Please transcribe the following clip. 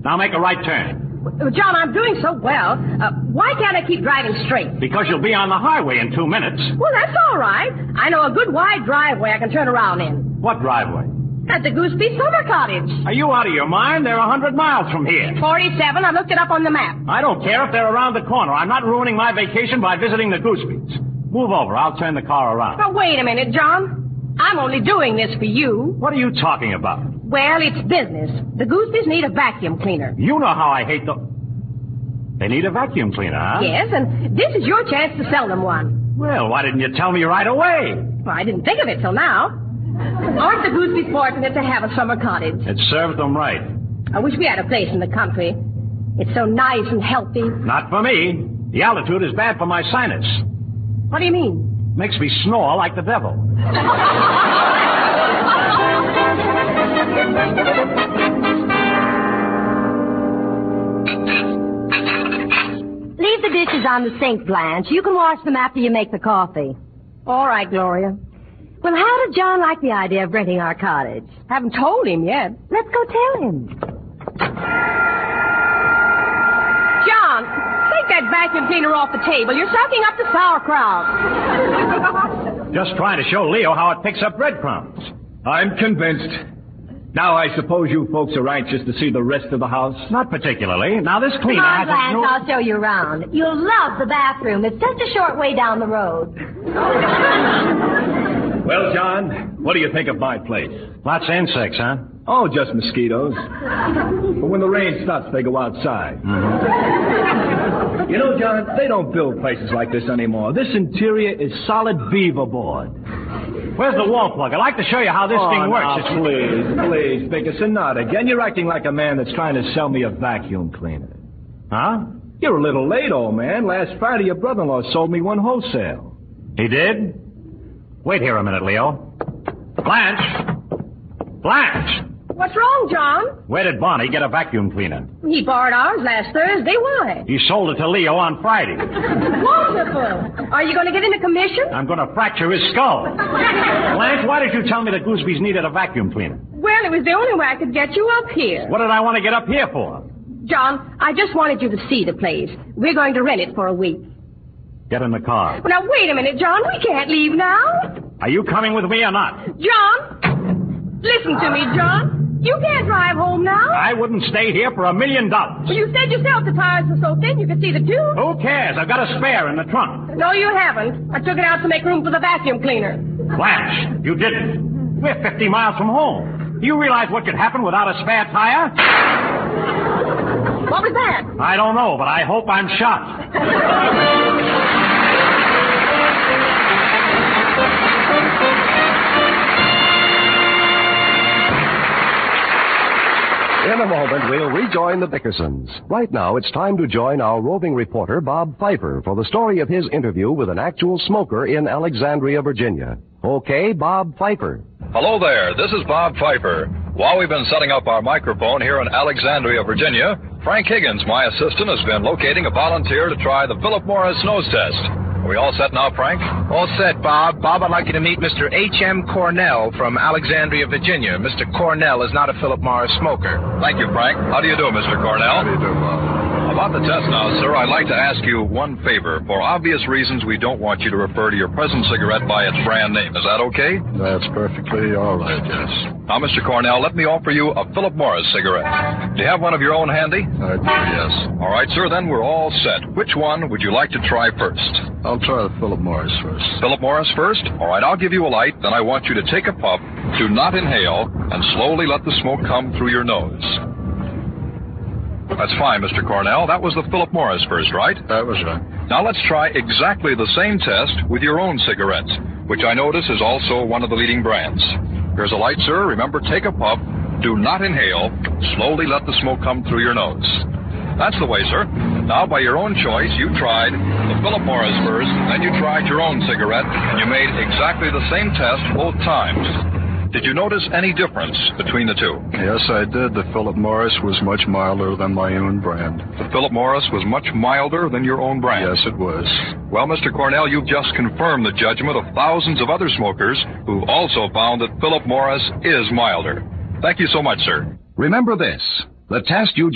Now make a right turn. John, I'm doing so well. Why can't I keep driving straight? Because you'll be on the highway in 2 minutes. Well, that's all right. I know a good wide driveway I can turn around in. What driveway? At the Gooseby Summer Cottage. Are you out of your mind? They're 100 miles from here. 47. I looked it up on the map. I don't care if they're around the corner. I'm not ruining my vacation by visiting the Goosebys. Move over. I'll turn the car around. Now, wait a minute, John. I'm only doing this for you. What are you talking about? Well, it's business. The Goosebys need a vacuum cleaner. You know how I hate They need a vacuum cleaner, huh? Yes, and this is your chance to sell them one. Well, why didn't you tell me right away? Well, I didn't think of it till now. Aren't the Goosebys fortunate to have a summer cottage? It served them right. I wish we had a place in the country. It's so nice and healthy. Not for me. The altitude is bad for my sinus. What do you mean? Makes me snore like the devil. Leave the dishes on the sink, Blanche. You can wash them after you make the coffee. All right, Gloria. Well, how did John like the idea of renting our cottage? Haven't told him yet. Let's go tell him. John, take that vacuum cleaner off the table. You're sucking up the sauerkraut. Just trying to show Leo how it picks up breadcrumbs. I'm convinced. Now, I suppose you folks are anxious to see the rest of the house? Not particularly. Now, this cleaner Come on, has Blanche, a new... I'll show you around. You'll love the bathroom. It's just a short way down the road. Well, John, what do you think of my place? Lots of insects, huh? Oh, just mosquitoes. But when the rain stops, they go outside. Mm-hmm. You know, John, they don't build places like this anymore. This interior is solid beaver board. Where's the wall plug? I'd like to show you how this thing works. Now, please, Bickerson, not again. You're acting like a man that's trying to sell me a vacuum cleaner. Huh? You're a little late, old man. Last Friday, your brother-in-law sold me one wholesale. He did? Wait here a minute, Leo. Blanche! Blanche! What's wrong, John? Where did Bonnie get a vacuum cleaner? He borrowed ours last Thursday. Why? He sold it to Leo on Friday. Wonderful. Are you going to get into commission? I'm going to fracture his skull. Blanche, why did you tell me the Goosebys needed a vacuum cleaner? Well, it was the only way I could get you up here. What did I want to get up here for? John, I just wanted you to see the place. We're going to rent it for a week. Get in the car. Well, now, wait a minute, John. We can't leave now. Are you coming with me or not? John, listen to me, John. You can't drive home now. I wouldn't stay here for $1 million. Well, you said yourself the tires were so thin you could see the tube. Who cares? I've got a spare in the trunk. No, you haven't. I took it out to make room for the vacuum cleaner. Blanche, you didn't. We're 50 miles from home. Do you realize what could happen without a spare tire? What was that? I don't know, but I hope I'm shot. In a moment, we'll rejoin the Bickersons. Right now, it's time to join our roving reporter, Bob Pfeiffer, for the story of his interview with an actual smoker in Alexandria, Virginia. Okay, Bob Pfeiffer. Hello there, this is Bob Pfeiffer. While we've been setting up our microphone here in Alexandria, Virginia, Frank Higgins, my assistant, has been locating a volunteer to try the Philip Morris nose test. Are we all set now, Frank? All set, Bob. Bob, I'd like you to meet Mr. H.M. Cornell from Alexandria, Virginia. Mr. Cornell is not a Philip Morris smoker. Thank you, Frank. How do you do, Mr. Cornell? How do you do, Bob? About the test now, sir, I'd like to ask you one favor. For obvious reasons, we don't want you to refer to your present cigarette by its brand name. Is that okay? That's perfectly all right, yes. Now, Mr. Cornell, let me offer you a Philip Morris cigarette. Do you have one of your own handy? I do, yes. All right, sir, then we're all set. Which one would you like to try first? I'll try the Philip Morris first. Philip Morris first? All right, I'll give you a light. Then I want you to take a puff, do not inhale, and slowly let the smoke come through your nose. That's fine, Mr. Cornell. That was the Philip Morris first, right? That was right. Now let's try exactly the same test with your own cigarette, which I notice is also one of the leading brands. Here's a light, sir. Remember, take a puff, do not inhale, slowly let the smoke come through your nose. That's the way, sir. Now, by your own choice, you tried the Philip Morris first, then you tried your own cigarette, and you made exactly the same test both times. Did you notice any difference between the two? Yes, I did. The Philip Morris was much milder than my own brand. The Philip Morris was much milder than your own brand? Yes, it was. Well, Mr. Cornell, you've just confirmed the judgment of thousands of other smokers who also found that Philip Morris is milder. Thank you so much, sir. Remember this. The test you